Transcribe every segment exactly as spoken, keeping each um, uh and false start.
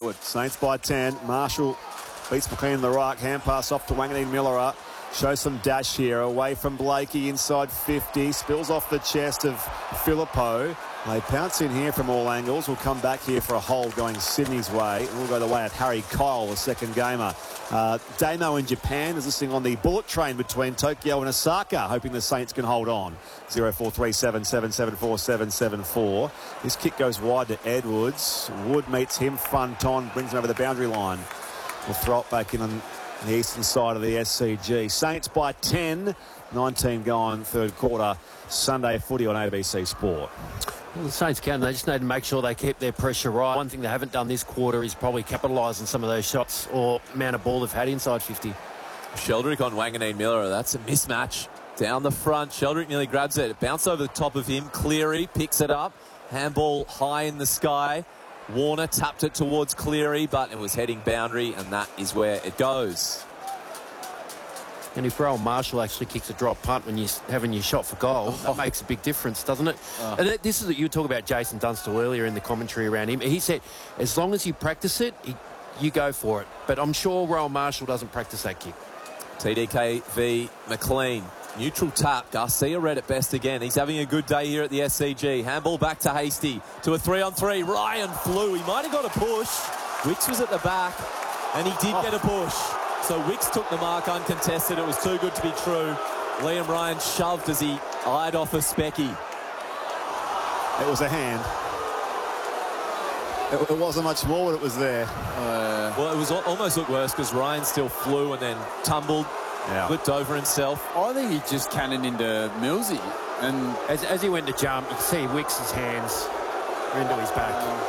forward. Saints by ten. Marshall beats McLean in the ruck. Hand pass off to Wanganeen Miller. Shows some dash here. Away from Blakey inside fifty. Spills off the chest of Filippo. They pounce in here from all angles. We'll come back here for a hold going Sydney's way. And we'll go the way of Harry Kyle, the second gamer. Uh, Damo in Japan is listening on the bullet train between Tokyo and Osaka, hoping the Saints can hold on. zero four three seven, seven seven four, seven seven four. This kick goes wide to Edwards. Wood meets him. Funton brings him over the boundary line. We'll throw it back in on the eastern side of the S C G. Saints by ten. nineteen going third quarter. Sunday footy on A B C Sport. Well, the Saints can. They just need to make sure they keep their pressure right. One thing they haven't done this quarter is probably capitalise on some of those shots or amount of ball they've had inside fifty. Sheldrick on Wanganeen Miller. That's a mismatch. Down the front. Sheldrick nearly grabs it. It bounced over the top of him. Cleary picks it up. Handball high in the sky. Warner tapped it towards Cleary, but it was heading boundary, and that is where it goes. And if Rowan Marshall actually kicks a drop punt when you're having your shot for goal, that makes a big difference, doesn't it? Oh. And this is what you were talking about Jason Dunstall earlier in the commentary around him. He said, as long as you practice it, he, you go for it. But I'm sure Rowan Marshall doesn't practice that kick. T D K v McLean. Neutral tap. Garcia read it best again. He's having a good day here at the S C G. Handball back to Hasty. To a three on three. Ryan flew. He might have got a push. Wicks was at the back, and he did oh. get a push. So Wicks took the mark uncontested. It was too good to be true. Liam Ryan shoved as he eyed off a Specky. It was a hand. It, it wasn't much more, but it was there. Uh, well, it was almost looked worse because Ryan still flew and then tumbled, yeah. flipped over himself. I think he just cannoned into Millsy. And as, as he went to jump, you could see Wicks' hands were into his back. Um,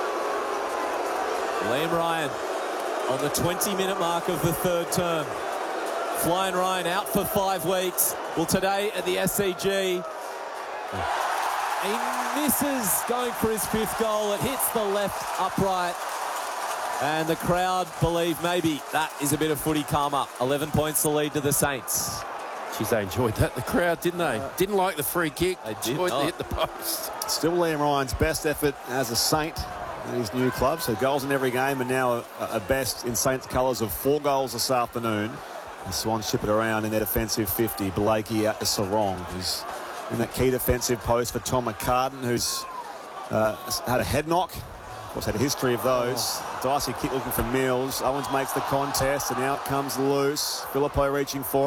Liam Ryan on the twenty minute mark of the third term. Flying Ryan out for five weeks. Well, today at the S C G, he misses going for his fifth goal. It hits the left upright. And the crowd believe maybe that is a bit of footy karma. eleven points the lead to the Saints. Geez, they enjoyed that, the crowd, didn't they? Uh, didn't like the free kick. They did enjoyed not. to hit the post. Still Liam Ryan's best effort as a Saint in his new club. So goals in every game, and now a, a best in Saints colours of four goals this afternoon. The Swans ship it around in their defensive fifty. Blakey out to Sarong, who's in that key defensive post for Tom McCartan, who's uh, had a head knock. Of course, had a history of those. Oh. Dicey kick looking for Mills. Owens makes the contest, and out comes loose. Filippo reaching for it.